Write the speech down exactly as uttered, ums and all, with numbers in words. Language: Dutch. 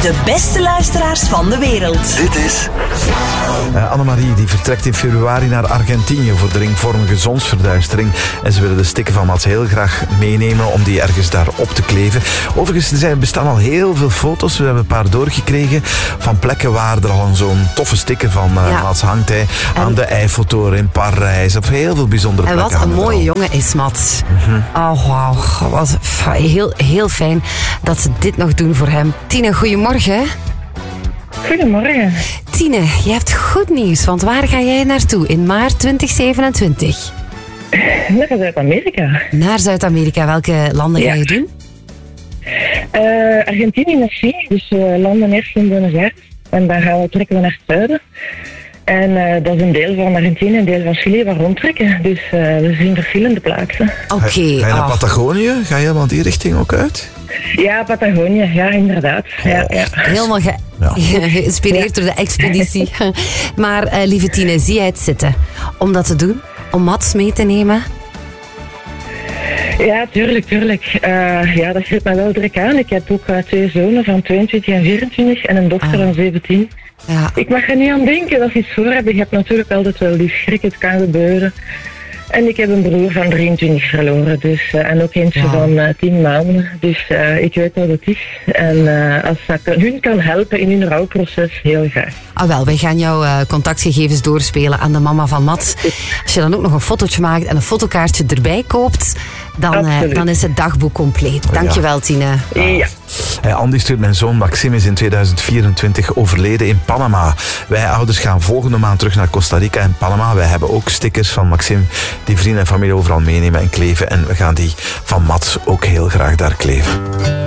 De beste luisteraars van de wereld. Dit is... Uh, Annemarie die vertrekt in februari naar Argentinië voor de ringvormige zonsverduistering. En ze willen de stikken van Mats heel graag meenemen om die ergens daar op te kleven. Overigens, er zijn, bestaan al heel veel foto's. We hebben een paar doorgekregen van plekken waar er al zo'n toffe sticker van uh, ja. Mats hangt. Hij, aan de Eiffeltoren in Parijs. Of heel veel bijzondere en plekken. En wat een mooie jongen is Mats. Mm-hmm. Oh, wauw. Wat heel, heel fijn dat ze dit nog doen voor hem. Tine, goedemorgen. Goedemorgen. Tine, je hebt goed nieuws, want waar ga jij naartoe in maart twintig zevenentwintig? Naar Zuid-Amerika. Naar Zuid-Amerika. Welke landen ja. ga je doen? Uh, Argentinië en Chili, dus we landen eerst in Buenos Aires en dan gaan we trekken we naar het zuiden. En uh, dat is een deel van Argentinië, een deel van Chili waar we rondtrekken. Dus uh, we zien verschillende plaatsen. Oké. Okay, ga, ga je naar oh. Patagonië? Ga je helemaal die richting ook uit? Ja, Patagonië, ja, inderdaad. Oh. Ja, ja. Helemaal ge- ja. geïnspireerd ja. door de expeditie. Maar uh, lieve Tine, zie jij het zitten om dat te doen? Om Mats mee te nemen? Ja, tuurlijk, tuurlijk. Uh, ja, dat geeft mij wel druk aan. Ik heb ook uh, twee zonen van tweeëntwintig en vierentwintig en een dochter ah. van zeventien. Ja. Ik mag er niet aan denken dat ze iets voor hebben. Je hebt natuurlijk altijd wel die schrik, het kan gebeuren. En ik heb een broer van drieëntwintig verloren. Dus, uh, en ook eentje ja. van uh, tien maanden. Dus uh, ik weet wat het is. En uh, als dat hun kan helpen in hun rouwproces, heel graag. Ah wel, wij gaan jouw uh, contactgegevens doorspelen aan de mama van Mats. Als je dan ook nog een fotootje maakt en een fotokaartje erbij koopt, dan, uh, dan is het dagboek compleet. Dankjewel, ja. Tine. Ja. Hey, Andy stuurt, mijn zoon Maxime is in tweeduizend vierentwintig overleden in Panama. Wij ouders gaan volgende maand terug naar Costa Rica en Panama. Wij hebben ook stickers van Maxime die vrienden en familie overal meenemen en kleven. En we gaan die van Mats ook heel graag daar kleven.